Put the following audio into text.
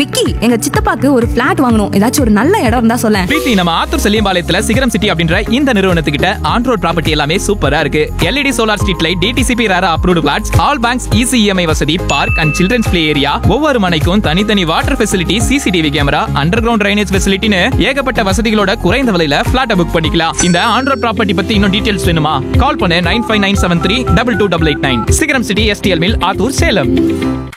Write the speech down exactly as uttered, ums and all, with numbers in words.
விக்கி, எங்க சித்தப்பாக்கு ஒரு பிளாட் வாங்கணும். ஏதாச்சும் ஒரு நல்ல இடம் இருந்தா சொல்லேன். பிரீத்தி, நம்ம ஆத்தூர் செல்லியம்பாளையத்துல சிகரம் சிட்டி அப்படின்ற இந்த நிறுவனத்துக்கிட்ட ஆன் ரோட் ப்ராப்பர்ட்டி எல்லாமே சூப்பரா இருக்கு. LED solar street light, DTCP ரேரா approved plots, all banks easy EMI வசதி, park and children's play area, ஒவ்வொரு மனைக்கும் தனித்தனி water facility, CCTV camera, under ground drainage ஃபெசிலிட்டின்னு ஏகப்பட்ட வசதிகளோட குறைந்த விலையில பிளாட் புக் பண்ணிக்கலாம். இந்த ஆன் ரோட் ப்ராப்பர்ட்டி பத்தி இன்னும் டீடைல்ஸ் வேணுமா? கால் பண்ணு nine five nine seven three double two double eight nine. சிகரம் city STL mill, Attur, Salem.